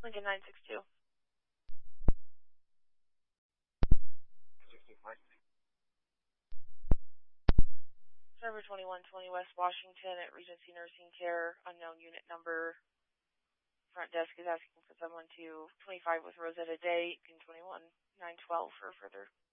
Lincoln 962. 65. Server 2120 West Washington at Regency Nursing Care, unknown unit number. Front desk is asking for someone to 25 with Rosetta Day, pin 21 912 for further